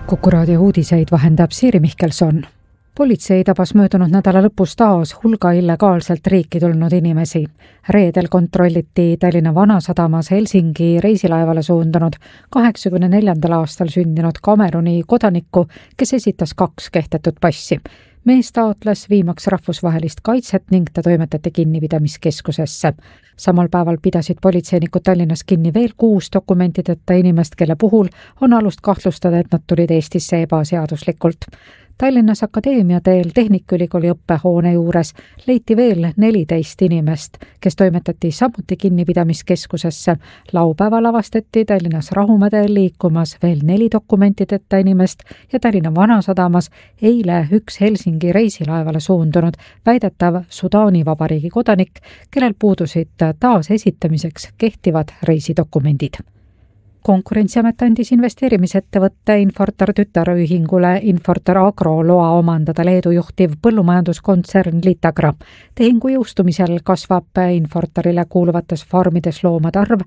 Kuku raadio uudiseid vahendab Siiri Mihkelson. Politsei tabas möödunud nädala lõpus taas hulga illegaalselt riiki tulnud inimesi. Reedel kontrolliti Tallinna Vanasadamas Helsingi reisilaevale suundunud 84. aastal sündinud Kameruni kodanikku, kes esitas 2 kehtetut passi. Mees taotles viimaks rahvusvahelist kaitset ning ta toimetati kinnipidamiskeskusesse. Samal päeval pidasid politseinikud Tallinnas kinni veel 6 dokumentideta inimest, kelle puhul on alust kahtlustada, et nad tulid Eestisse ebaseaduslikult. Tallinnas Akadeemia teel Tehnikaülikooli õppehoone juures leiti veel 14 inimest, kes toimetati samuti kinnipidamiskeskusesse. Laupäeval avastati Tallinnas Rahumäe teel liikumas veel 4 dokumentideta inimest ja Tallinna Vanasadamas eile 1 Helsingi reisilaevale suundunud väidetav Sudaani Vabariigi kodanik, kellel puudusid taas esitamiseks kehtivad reisidokumendid. Konkurentsiamet andis investeerimisettevõtte Infortar tütarühingule Infortar Agro loa omandada Leedu juhtiv põllumajanduskontsern Litagra. Tehingu jõustumisel kasvab Infortarile kuuluvates farmides loomade arv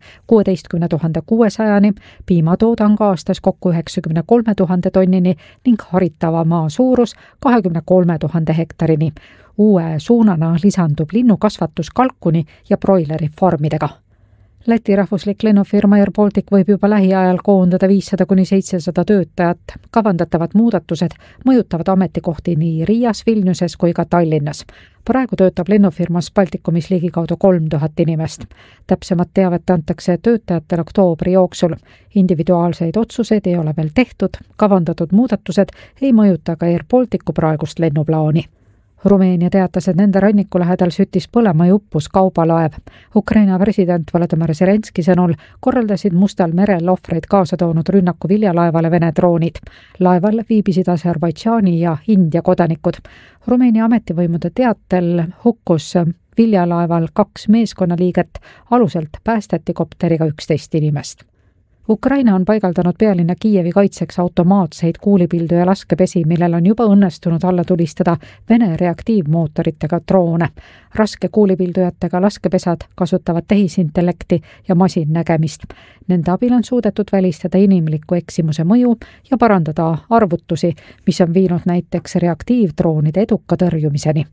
16 600-ni, piimatoodang aastas kokku 93 000 tonnini ning haritava maa suurus 23 000 hektarini. Uue suunana lisandub linnukasvatus kalkuni ja broileri farmidega. Läti rahvuslik lennufirma Air Baltic võib juba lähiajal koondada 500–700 töötajat. Kavandatavad muudatused mõjutavad ametikohti nii Riias, Vilniuses kui ka Tallinnas. Praegu töötab lennufirmas Baltikumis ligikaudu 3000 inimest. Täpsemat teavet antakse töötajatele oktoobri jooksul. Individuaalseid otsuseid ei ole veel tehtud. Kavandatud muudatused ei mõjuta ka Air Balticu praegust lennuplaani. Rumeenia teatas, et nende ranniku lähedal süttis põlema ja uppus kaubalaev. Ukraina president Volodymyr Zelenski sõnul korraldasid Mustal merel ohvreid kaasa toonud rünnaku viljalaevale Vene droonid. Laeval viibisid Aserbaidžaani ja India kodanikud. Rumeenia ametivõimude teatel hukkus viljalaeval 2 meeskonnaliiget, aluselt päästeti kopteriga 11 inimest. Ukraina on paigaldanud pealinna Kiievi kaitseks automaatseid kuulipildu ja laskepesi, millel on juba õnnestunud alla tulistada Vene reaktiivmootoritega droone. Raske kuulipildujatega laskepesad kasutavad tehisintellekti ja masinnägemist. Nende abil on suudetud välistada inimliku eksimuse mõju ja parandada arvutusi, mis on viinud näiteks reaktiivdroonide eduka tõrjumiseni.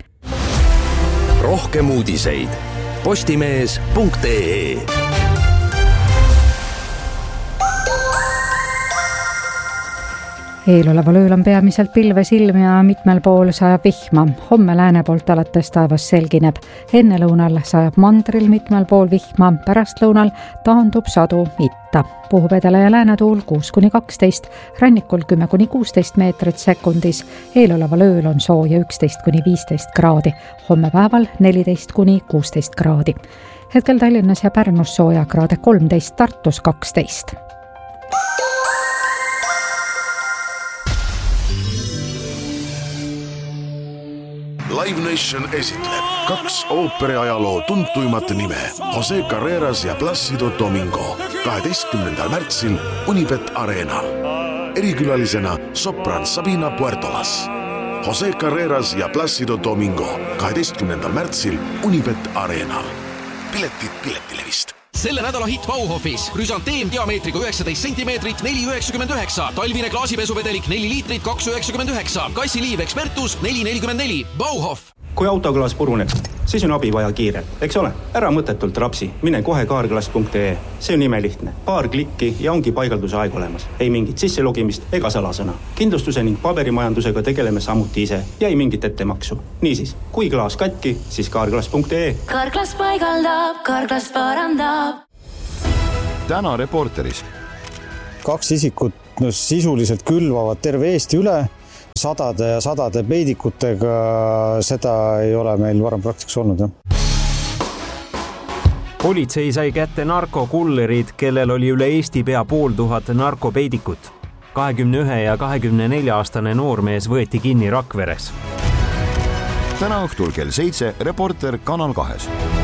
Rohkem uudiseid postimees.ee. Eeloleval ööl on peamiselt pilves ilm ja mitmel pool sajab vihma. Homme lääne poolt alates taevas selgineb. Enne lõunal sajab mandril mitmel pool vihma, pärastlõunal taandub sadu itta. Puhub edele ja läänetuul 6–12, rannikul 10–16 meetrit sekundis. Eeloleval ööl on sooja 11–15 kraadi, homme päeval 14–16 kraadi. Hetkel Tallinnas ja Pärnus sooja kraade 13, Tartus 12. Live Nation esitleb 2 ooperiajaloo tuntuimat nime, Jose Carreras ja Plácido Domingo, 12. märtsil Unibet Arenal. Erikülalisena sopran Sabina Puertolas. Jose Carreras ja Plácido Domingo, 12. märtsil Unibet Arenal. Piletid Piletilevist. Selle nädala hitt Bauhofis. Rüsanteem diameetriga 19 cm, 4,99. Talvine klaasipesuvedelik 4 liitrit, 2,99. Kassiliiv Expertus 4,44. Bauhof. Kui autoklaas puruneb, siis on abi vaja kiirelt. Eks ole? Ära mõttetult rapsi. Mine kohe kaarglass.ee. See on imelihtne. Paar klikki ja ongi paigalduse aeg olemas. Ei mingit sisselogimist ega salasõna. Kindlustuse ning paberimajandusega tegeleme samuti ise ja ei mingit ettemaksu. Niisiis, kui klaas katki, siis kaarglass.ee. Kaarglass paigaldab, kaarglass parandab. Täna Reporteris. 2 isikut sisuliselt külvavad terve Eesti üle. Sadade peidikutega, seda ei ole meil varem praktikas olnud. Politsei sai kätte narkokullerid, kellel oli üle Eesti pea 500 narkopeidikut. 21 ja 24-aastane noormees võeti kinni Rakveres. Täna õhtul kell 7 Reporter Kanal 2.